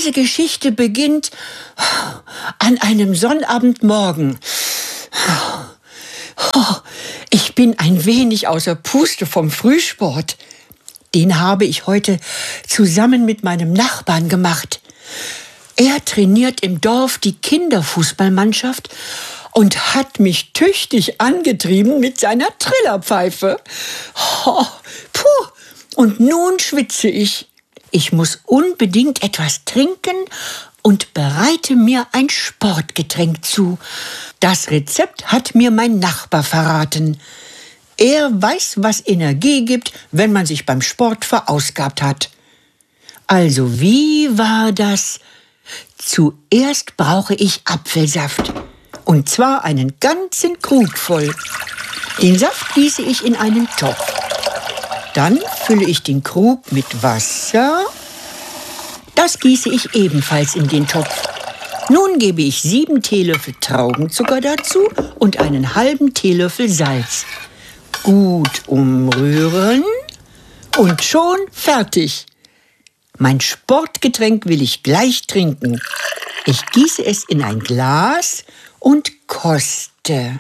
diese Geschichte beginnt an einem Sonnabendmorgen. Ich bin ein wenig außer Puste vom Frühsport. Den habe ich heute zusammen mit meinem Nachbarn gemacht. Er trainiert im Dorf die Kinderfußballmannschaft und hat mich tüchtig angetrieben mit seiner Trillerpfeife. Und nun schwitze ich. Ich muss unbedingt etwas trinken und bereite mir ein Sportgetränk zu. Das Rezept hat mir mein Nachbar verraten. Er weiß, was Energie gibt, wenn man sich beim Sport verausgabt hat. Also, wie war das? Zuerst brauche ich Apfelsaft. Und zwar einen ganzen Krug voll. Den Saft gieße ich in einen Topf. Dann fülle ich den Krug mit Wasser. Das gieße ich ebenfalls in den Topf. Nun gebe ich 7 Teelöffel Traubenzucker dazu und einen halben Teelöffel Salz. Gut umrühren und schon fertig. Mein Sportgetränk will ich gleich trinken. Ich gieße es in ein Glas und koste.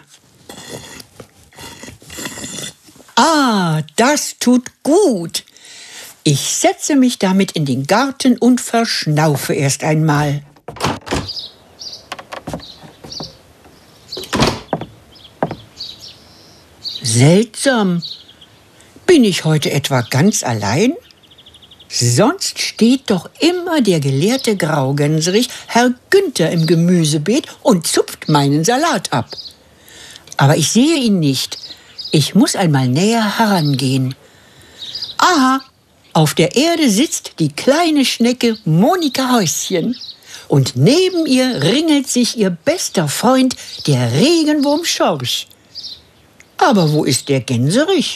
Das tut gut. Ich setze mich damit in den Garten und verschnaufe erst einmal. Seltsam. Bin ich heute etwa ganz allein? Sonst steht doch immer der gelehrte Graugänserich, Herr Günther, im Gemüsebeet und zupft meinen Salat ab. Aber ich sehe ihn nicht. Ich muss einmal näher herangehen. Aha, auf der Erde sitzt die kleine Schnecke Monika Häuschen. Und neben ihr ringelt sich ihr bester Freund, der Regenwurm Schorsch. Aber wo ist der Gänserich?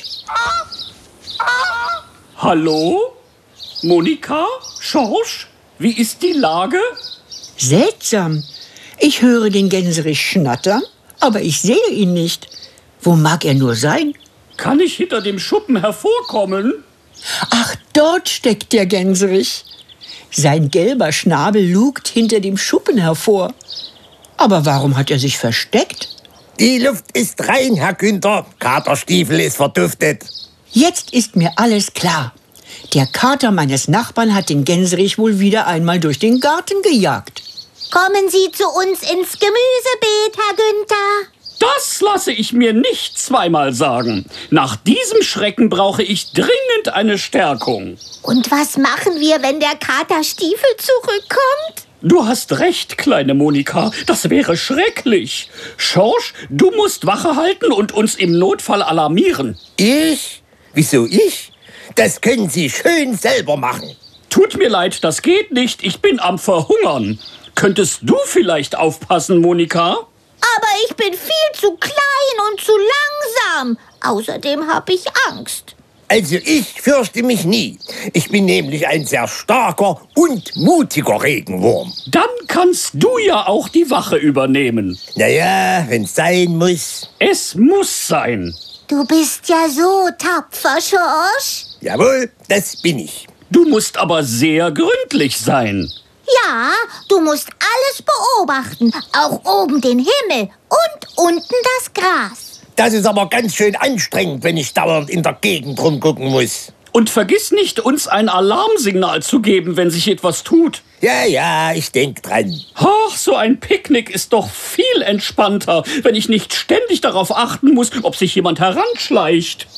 Hallo? Monika? Schorsch? Wie ist die Lage? Seltsam. Ich höre den Gänserich schnattern, aber ich sehe ihn nicht. Wo mag er nur sein? Kann ich hinter dem Schuppen hervorkommen? Ach, dort steckt der Gänserich. Sein gelber Schnabel lugt hinter dem Schuppen hervor. Aber warum hat er sich versteckt? Die Luft ist rein, Herr Günther. Katerstiefel ist verduftet. Jetzt ist mir alles klar. Der Kater meines Nachbarn hat den Gänserich wohl wieder einmal durch den Garten gejagt. Kommen Sie zu uns ins Gemüsebeet, Herr Günther. Das lasse ich mir nicht zweimal sagen. Nach diesem Schrecken brauche ich dringend eine Stärkung. Und was machen wir, wenn der Katerstiefel zurückkommt? Du hast recht, kleine Monika. Das wäre schrecklich. Schorsch, du musst Wache halten und uns im Notfall alarmieren. Ich? Wieso ich? Das können Sie schön selber machen. Tut mir leid, das geht nicht. Ich bin am Verhungern. Könntest du vielleicht aufpassen, Monika? Aber ich bin viel zu klein und zu langsam. Außerdem habe ich Angst. Also ich fürchte mich nie. Ich bin nämlich ein sehr starker und mutiger Regenwurm. Dann kannst du ja auch die Wache übernehmen. Naja, wenn's sein muss. Es muss sein. Du bist ja so tapfer, Schorsch. Jawohl, das bin ich. Du musst aber sehr gründlich sein. Ja, du musst alles beobachten, auch oben den Himmel und unten das Gras. Das ist aber ganz schön anstrengend, wenn ich dauernd in der Gegend rumgucken muss. Und vergiss nicht, uns ein Alarmsignal zu geben, wenn sich etwas tut. Ja, ich denk dran. Ach, so ein Picknick ist doch viel entspannter, wenn ich nicht ständig darauf achten muss, ob sich jemand heranschleicht.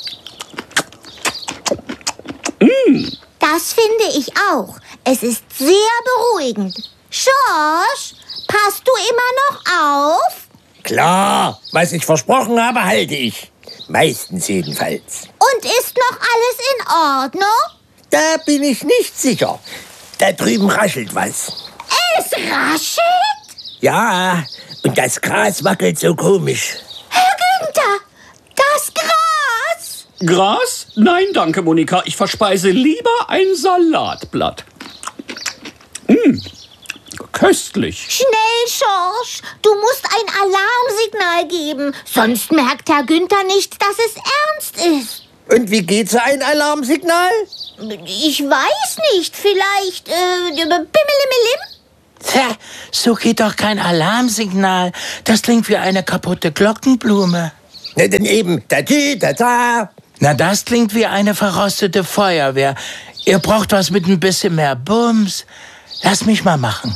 Das finde ich auch. Es ist sehr beruhigend. Schorsch, passt du immer noch auf? Klar, was ich versprochen habe, halte ich. Meistens jedenfalls. Und ist noch alles in Ordnung? Da bin ich nicht sicher. Da drüben raschelt was. Es raschelt? Ja, und das Gras wackelt so komisch. Herr Günther, das Gras! Gras? Nein, danke, Monika. Ich verspeise lieber ein Salatblatt. Köstlich. Schnell, Schorsch, du musst ein Alarmsignal geben. Sonst merkt Herr Günther nicht, dass es ernst ist. Und wie geht so ein Alarmsignal? Ich weiß nicht, vielleicht Bimmelimmelim? Tja, so geht doch kein Alarmsignal. Das klingt wie eine kaputte Glockenblume. Na, dann eben da. Na, das klingt wie eine verrostete Feuerwehr. Ihr braucht was mit ein bisschen mehr Bums. Lass mich mal machen.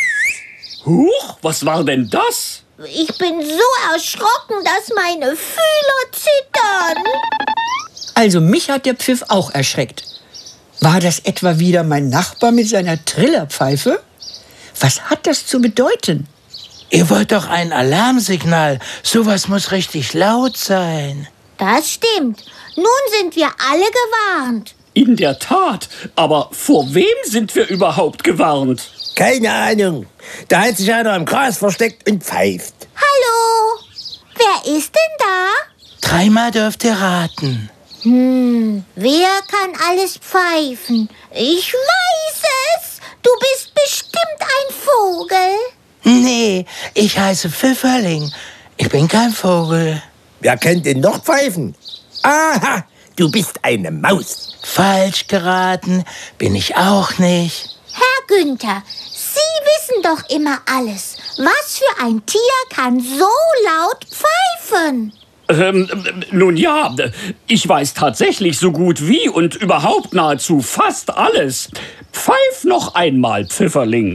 Huch, was war denn das? Ich bin so erschrocken, dass meine Fühler zittern. Also mich hat der Pfiff auch erschreckt. War das etwa wieder mein Nachbar mit seiner Trillerpfeife? Was hat das zu bedeuten? Ihr wollt doch ein Alarmsignal. Sowas muss richtig laut sein. Das stimmt. Nun sind wir alle gewarnt. In der Tat, aber vor wem sind wir überhaupt gewarnt? Keine Ahnung. Da hat sich einer im Gras versteckt und pfeift. Hallo? Wer ist denn da? 3-mal dürft ihr raten. Wer kann alles pfeifen? Ich weiß es. Du bist bestimmt ein Vogel. Nee, ich heiße Pfifferling. Ich bin kein Vogel. Wer kann denn noch pfeifen? Aha, du bist eine Maus. Falsch geraten bin ich auch nicht. Herr Günther, Sie wissen doch immer alles. Was für ein Tier kann so laut pfeifen? Nun ja, ich weiß tatsächlich so gut wie und überhaupt nahezu fast alles. Pfeif noch einmal, Pfifferling.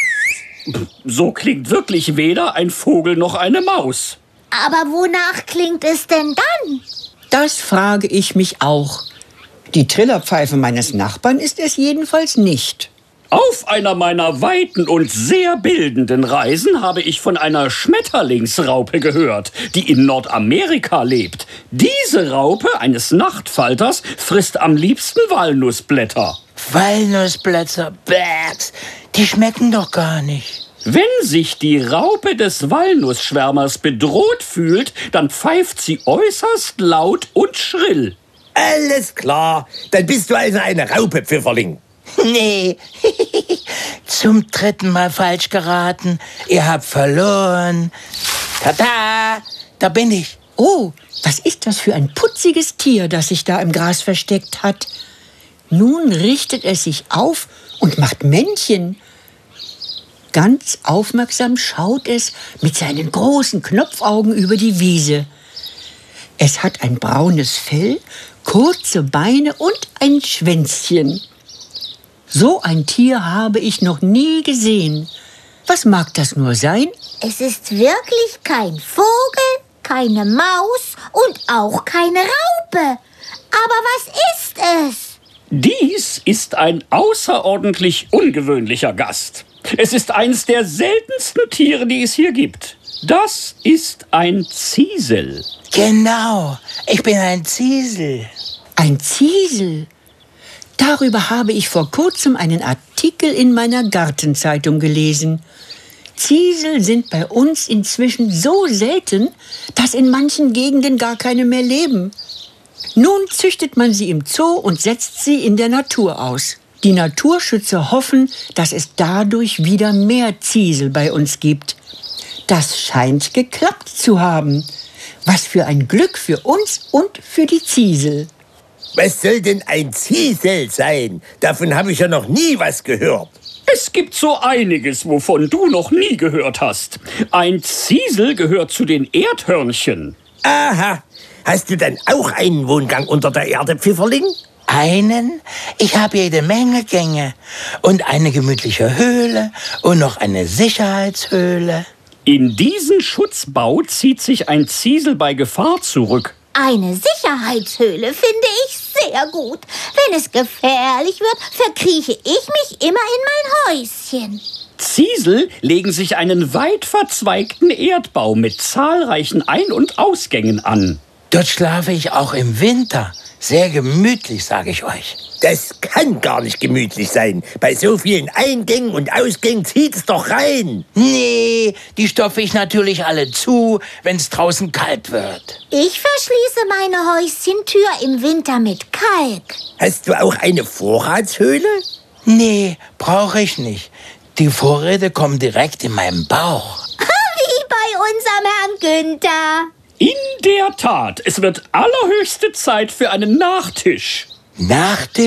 So klingt wirklich weder ein Vogel noch eine Maus. Aber wonach klingt es denn dann? Das frage ich mich auch. Die Trillerpfeife meines Nachbarn ist es jedenfalls nicht. Auf einer meiner weiten und sehr bildenden Reisen habe ich von einer Schmetterlingsraupe gehört, die in Nordamerika lebt. Diese Raupe eines Nachtfalters frisst am liebsten Walnussblätter. Walnussblätter, Bärs, die schmecken doch gar nicht. Wenn sich die Raupe des Walnussschwärmers bedroht fühlt, dann pfeift sie äußerst laut und schrill. Alles klar, dann bist du also eine Raupe, Pfifferling. Nee, zum 3. Mal falsch geraten. Ihr habt verloren. Tada, da bin ich. Oh, was ist das für ein putziges Tier, das sich da im Gras versteckt hat? Nun richtet es sich auf und macht Männchen. Ganz aufmerksam schaut es mit seinen großen Knopfaugen über die Wiese. Es hat ein braunes Fell, kurze Beine und ein Schwänzchen. So ein Tier habe ich noch nie gesehen. Was mag das nur sein? Es ist wirklich kein Vogel, keine Maus und auch keine Raupe. Aber was ist es? Dies ist ein außerordentlich ungewöhnlicher Gast. Es ist eines der seltensten Tiere, die es hier gibt. Das ist ein Ziesel. Genau, ich bin ein Ziesel. Ein Ziesel? Darüber habe ich vor kurzem einen Artikel in meiner Gartenzeitung gelesen. Ziesel sind bei uns inzwischen so selten, dass in manchen Gegenden gar keine mehr leben. Nun züchtet man sie im Zoo und setzt sie in der Natur aus. Die Naturschützer hoffen, dass es dadurch wieder mehr Ziesel bei uns gibt. Das scheint geklappt zu haben. Was für ein Glück für uns und für die Ziesel. Was soll denn ein Ziesel sein? Davon habe ich ja noch nie was gehört. Es gibt so einiges, wovon du noch nie gehört hast. Ein Ziesel gehört zu den Erdhörnchen. Aha, hast du dann auch einen Wohngang unter der Erde, Pfifferling? Einen? Ich habe jede Menge Gänge. Und eine gemütliche Höhle und noch eine Sicherheitshöhle. In diesen Schutzbau zieht sich ein Ziesel bei Gefahr zurück. Eine Sicherheitshöhle finde ich sehr gut. Wenn es gefährlich wird, verkrieche ich mich immer in mein Häuschen. Ziesel legen sich einen weit verzweigten Erdbau mit zahlreichen Ein- und Ausgängen an. Dort schlafe ich auch im Winter. Sehr gemütlich, sage ich euch. Das kann gar nicht gemütlich sein. Bei so vielen Eingängen und Ausgängen zieht's doch rein. Nee, die stopfe ich natürlich alle zu, wenn es draußen kalt wird. Ich verschließe meine Häuschentür im Winter mit Kalk. Hast du auch eine Vorratshöhle? Nee, brauche ich nicht. Die Vorräte kommen direkt in meinen Bauch. Wie bei unserem Herrn Günther. In der Tat, es wird allerhöchste Zeit für einen Nachtisch. Nachtisch?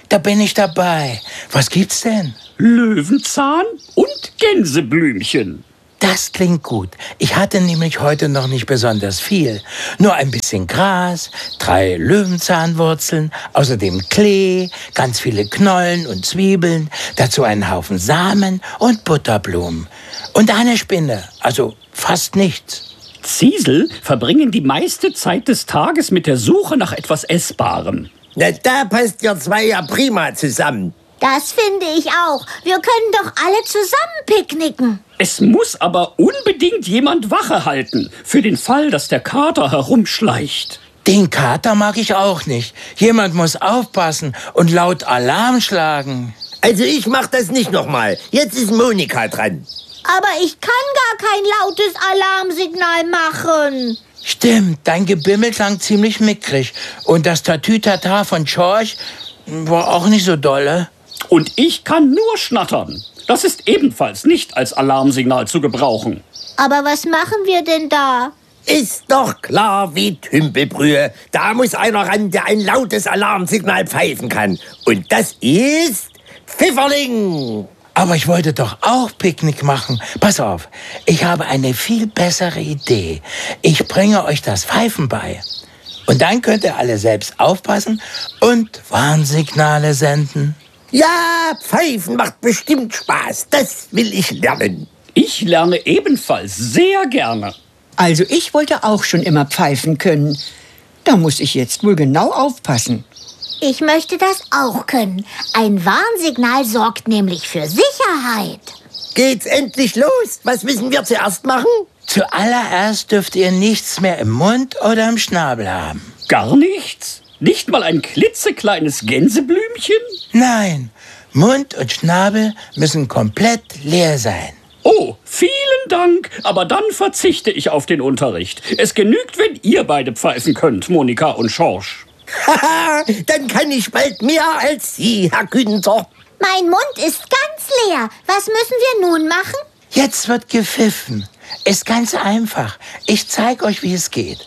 Da bin ich dabei. Was gibt's denn? Löwenzahn und Gänseblümchen. Das klingt gut. Ich hatte nämlich heute noch nicht besonders viel. Nur ein bisschen Gras, 3 Löwenzahnwurzeln, außerdem Klee, ganz viele Knollen und Zwiebeln, dazu einen Haufen Samen und Butterblumen. Und eine Spinne, also fast nichts. Ziesel verbringen die meiste Zeit des Tages mit der Suche nach etwas Essbarem. Na, da passt ihr zwei ja prima zusammen. Das finde ich auch. Wir können doch alle zusammen picknicken. Es muss aber unbedingt jemand Wache halten, für den Fall, dass der Kater herumschleicht. Den Kater mag ich auch nicht. Jemand muss aufpassen und laut Alarm schlagen. Also ich mach das nicht nochmal. Jetzt ist Monika dran. Aber ich kann gar kein lautes Alarmsignal machen. Stimmt, dein Gebimmel klang ziemlich mickrig. Und das Tatütata von George war auch nicht so dolle. Und ich kann nur schnattern. Das ist ebenfalls nicht als Alarmsignal zu gebrauchen. Aber was machen wir denn da? Ist doch klar wie Tümpelbrühe. Da muss einer ran, der ein lautes Alarmsignal pfeifen kann. Und das ist Pfifferling. Aber ich wollte doch auch Picknick machen. Pass auf, ich habe eine viel bessere Idee. Ich bringe euch das Pfeifen bei. Und dann könnt ihr alle selbst aufpassen und Warnsignale senden. Ja, Pfeifen macht bestimmt Spaß. Das will ich lernen. Ich lerne ebenfalls sehr gerne. Also ich wollte auch schon immer pfeifen können. Da muss ich jetzt wohl genau aufpassen. Ich möchte das auch können. Ein Warnsignal sorgt nämlich für Sicherheit. Geht's endlich los? Was müssen wir zuerst machen? Zuallererst dürft ihr nichts mehr im Mund oder im Schnabel haben. Gar nichts? Nicht mal ein klitzekleines Gänseblümchen? Nein, Mund und Schnabel müssen komplett leer sein. Oh, vielen Dank, aber dann verzichte ich auf den Unterricht. Es genügt, wenn ihr beide pfeifen könnt, Monika und Schorsch. Haha, dann kann ich bald mehr als Sie, Herr Günther. Mein Mund ist ganz leer. Was müssen wir nun machen? Jetzt wird gepfiffen. Ist ganz einfach. Ich zeige euch, wie es geht.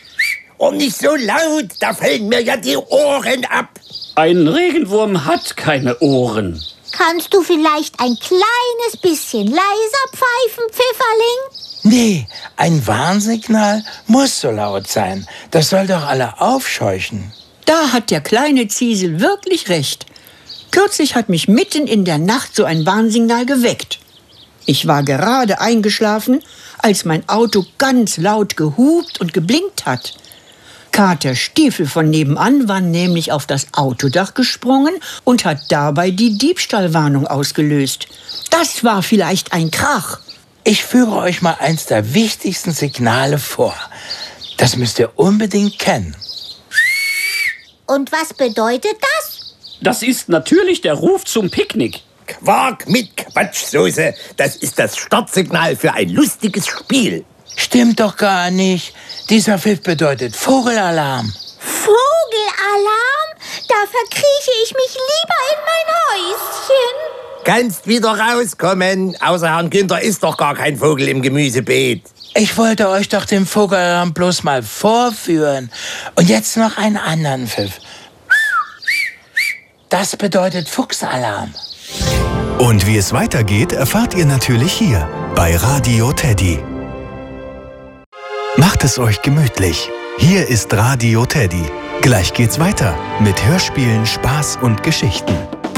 Und nicht so laut, da fallen mir ja die Ohren ab. Ein Regenwurm hat keine Ohren. Kannst du vielleicht ein kleines bisschen leiser pfeifen, Pfifferling? Nee, ein Warnsignal muss so laut sein. Das soll doch alle aufscheuchen. Da hat der kleine Ziesel wirklich recht. Kürzlich hat mich mitten in der Nacht so ein Warnsignal geweckt. Ich war gerade eingeschlafen, als mein Auto ganz laut gehupt und geblinkt hat. Kater Stiefel von nebenan war nämlich auf das Autodach gesprungen und hat dabei die Diebstahlwarnung ausgelöst. Das war vielleicht ein Krach. Ich führe euch mal eins der wichtigsten Signale vor. Das müsst ihr unbedingt kennen. Und was bedeutet das? Das ist natürlich der Ruf zum Picknick. Quark mit Quatschsoße, das ist das Startsignal für ein lustiges Spiel. Stimmt doch gar nicht. Dieser Pfiff bedeutet Vogelalarm. Vogelalarm? Da verkrieche ich mich lieber in mein Häuschen. Kannst wieder rauskommen. Außer Herrn Günther ist doch gar kein Vogel im Gemüsebeet. Ich wollte euch doch den Vogelalarm bloß mal vorführen. Und jetzt noch einen anderen Pfiff. Das bedeutet Fuchsalarm. Und wie es weitergeht, erfahrt ihr natürlich hier bei Radio Teddy. Macht es euch gemütlich. Hier ist Radio Teddy. Gleich geht's weiter mit Hörspielen, Spaß und Geschichten.